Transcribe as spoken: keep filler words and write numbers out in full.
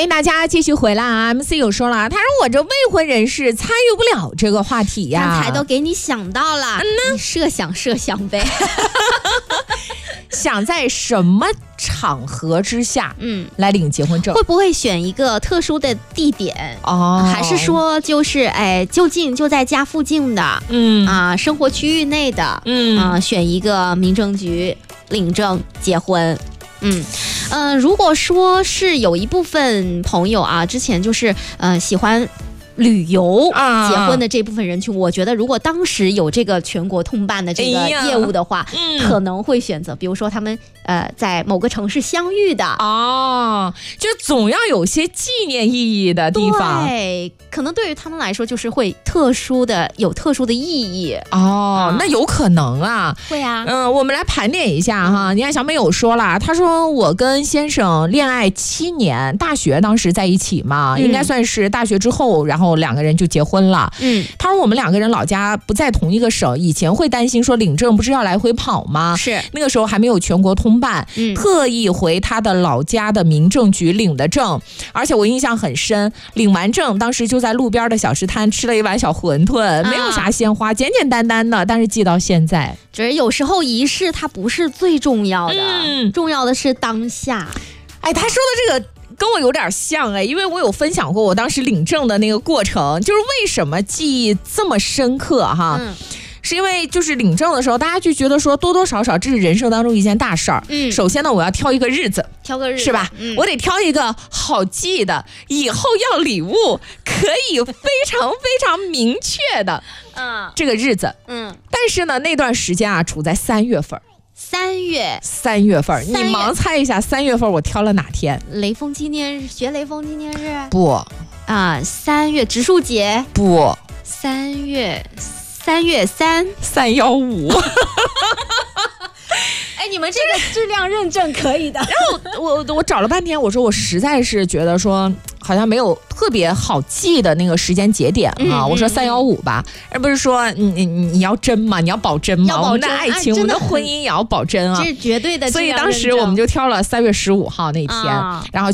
欢迎大家继续回来啊 ！M C 有说了，他说我这未婚人士参与不了这个话题呀、 啊。刚才都给你想到了， 嗯、 你设想设想呗。 想在什么场合之下， 嗯， 来领结婚证？ 会不会选一个特殊的地点？ 哦， 还是说就是哎，就近就在家附近的， 嗯啊，生活区域内的， 嗯啊，选一个民政局领证结婚。嗯嗯、呃，如果说是有一部分朋友啊，之前就是呃喜欢旅游结婚的这部分人群、啊，我觉得如果当时有这个全国通办的这个业务的话，哎嗯、可能会选择，比如说他们呃在某个城市相遇的哦，就总要有些纪念意义的地方。 对，可能对于他们来说就是会特殊的有特殊的意义哦、嗯，那有可能啊， 会啊， 嗯，我们来盘点一下哈。你看小美有说了，她说我跟先生恋爱七年，大学当时在一起嘛，嗯、应该算是大学之后，然后。然后两个人就结婚了。嗯，他说我们两个人老家不在同一个省，以前会担心说领证不是要来回跑吗？ 是那个时候还没有全国通办，嗯，特意回他的老家的民政局领的证，而且我印象很深，领完证当时就在路边的小吃摊吃了一碗小馄饨，没有啥鲜花，简简单单的，但是记到现在。 只是有时候仪式它不是最重要的，嗯，重要的是当下。 哎，他说的这个跟我有点像哎，因为我有分享过我当时领证的那个过程，就是为什么记忆这么深刻哈、嗯，是因为就是领证的时候，大家就觉得说多多少少这是人生当中一件大事儿。嗯，首先呢，我要挑一个日子， 挑个日子是吧？嗯，我得挑一个好记的，以后要礼物可以非常非常明确的，嗯，这个日子。嗯，但是呢，那段时间啊，处在三月份。 三月， 三月份，你盲猜一下，三月份我挑了哪天？ 雷锋纪念日，学雷锋纪念日？ 不， 啊，三月植树节？ 不， 三月，三月三， 三幺五。 哎，你们这个质量认证可以的。 然后我我找了半天，我说我实在是觉得说好像没有特别好记的那个时间节点啊。嗯嗯、我说三幺五吧，而不是说你你你要真嘛，你要保真嘛，我们的爱情、哎、我们的婚姻也要保真啊， 这是绝对的。 所以当时我们就挑了三月十五号那天，啊、然后。